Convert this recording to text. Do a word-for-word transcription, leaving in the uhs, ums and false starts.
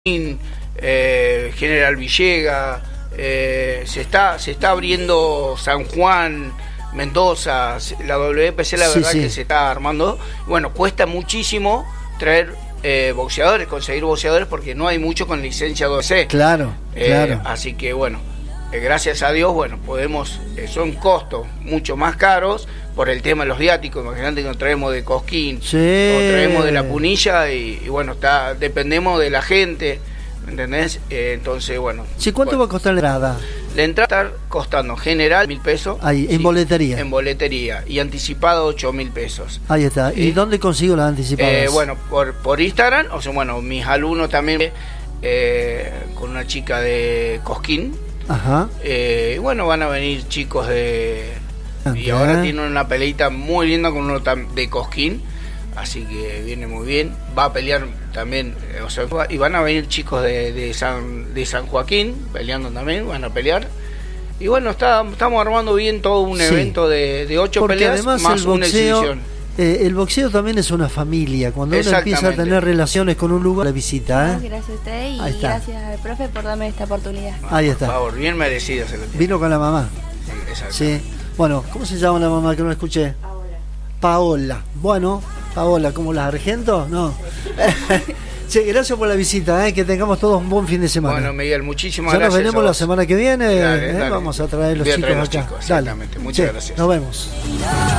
eh, General Villegas, eh, se está se está abriendo San Juan, Mendoza, la W P C, la sí, verdad sí. que se está armando. Bueno, cuesta muchísimo traer eh, boxeadores, conseguir boxeadores, porque no hay mucho con licencia W C. Claro, Eh, claro. Así que bueno, eh, gracias a Dios, bueno, podemos, eh, son costos mucho más caros por el tema de los viáticos. Imagínate que nos traemos de Cosquín, Sí. nos traemos de La Punilla y, y bueno, está dependemos de la gente, ¿me entendés? Eh, entonces, bueno. Sí, ¿cuánto bueno, va a costar la entrada? la entrada está costando general mil pesos. Ahí, en sí, boletería. En boletería. Y anticipado ocho mil pesos. Ahí está. ¿Y ¿Sí? dónde consigo las anticipadas? Eh, bueno, por, por Instagram, o sea, bueno, mis alumnos también, eh, con una chica de Cosquín. Ajá. Eh, bueno, van a venir chicos de... Y Ajá. ahora tienen una peleita muy linda con uno tam- de Cosquín. Así que viene muy bien. Va a pelear también, eh, o sea, va- y van a venir chicos de, de, San, de San Joaquín, peleando también, van a pelear. Y bueno, está, estamos armando bien todo un Sí. evento de, de ocho Porque peleas además más el una boxeo, exhibición. eh, el boxeo también es una familia. Cuando uno empieza a Exactamente. tener relaciones con un lugar, la visita, No, ¿eh? gracias a usted y Ahí está. gracias al profe por darme esta oportunidad. Ahí Por está. favor, bien merecido se lo tiene. Vino con la mamá. Sí, exacto. Sí. Bueno, ¿cómo se llama la mamá que no la escuché? Paola. Bueno, Paola, ¿como las Argento? No. Sí, gracias por la visita, ¿eh? Que tengamos todos un buen fin de semana. Bueno, Miguel, muchísimas Ya nos gracias. veremos a la vos. semana que viene. Dale, ¿eh? dale. Vamos a traer los Voy a chicos traer los acá. chicos, Dale. exactamente. Muchas Sí, gracias. Nos vemos.